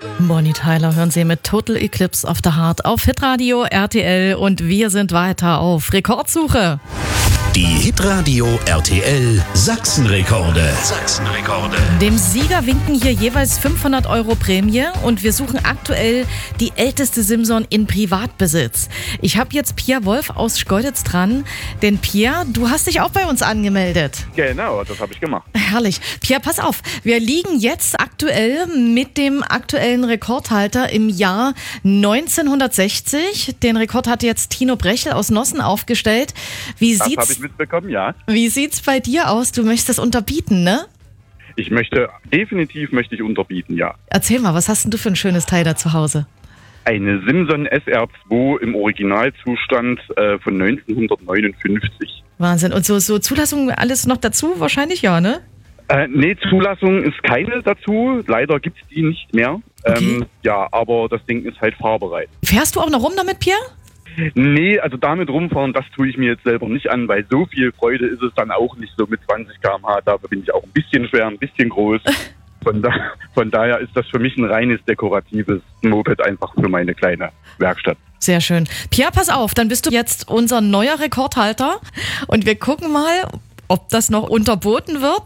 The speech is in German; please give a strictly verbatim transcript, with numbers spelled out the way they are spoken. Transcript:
Bonnie Tyler hören Sie mit Total Eclipse of the Heart auf Hitradio R T L und wir sind weiter auf Rekordsuche. Die Hitradio R T L Sachsenrekorde. Sachsenrekorde. Dem Sieger winken hier jeweils fünfhundert Euro Prämie und wir suchen aktuell die älteste Simson in Privatbesitz. Ich habe jetzt Pierre Wolf aus Schkeuditz dran, denn Pierre, du hast dich auch bei uns angemeldet. Genau, das habe ich gemacht. Herrlich. Pierre, pass auf, wir liegen jetzt aktuell mit dem aktuellen Rekordhalter im Jahr neunzehnhundertsechzig. Den Rekord hat jetzt Tino Brechel aus Nossen aufgestellt. Wie Das sieht's habe ich mitbekommen, ja. Wie sieht's bei dir aus? Du möchtest das unterbieten, ne? Ich möchte, definitiv möchte ich unterbieten, ja. Erzähl mal, was hast denn du für ein schönes Teil da zu Hause? Eine Simson S R zwei im Originalzustand äh, von neunzehnhundertneunundfünfzig. Wahnsinn. Und so, so Zulassung alles noch dazu? Wahrscheinlich ja, ne? Äh, nee, Zulassung ist keine dazu. Leider gibt es die nicht mehr. Okay. Ähm, ja, aber das Ding ist halt fahrbereit. Fährst du auch noch rum damit, Pierre? Nee, also damit rumfahren, das tue ich mir jetzt selber nicht an, weil so viel Freude ist es dann auch nicht so mit zwanzig Kilometer pro Stunde. Da bin ich auch ein bisschen schwer, ein bisschen groß. Von, da, von daher ist das für mich ein reines dekoratives Moped einfach für meine kleine Werkstatt. Sehr schön. Pierre, pass auf, dann bist du jetzt unser neuer Rekordhalter und wir gucken mal, ob das noch unterboten wird.